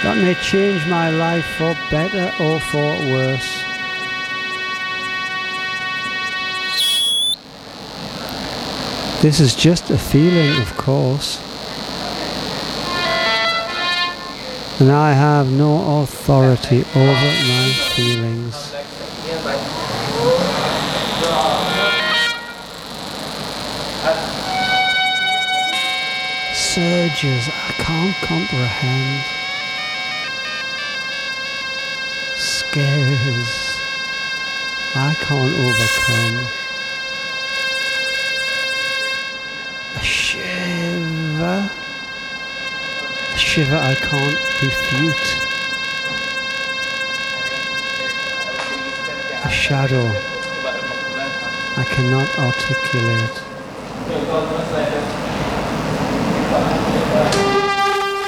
that may change my life for better or for worse. This is just a feeling, of course, and I have no authority over my feelings. Surges I can't comprehend, scares I can't overcome, a shiver I can't refute, a shadow I cannot articulate.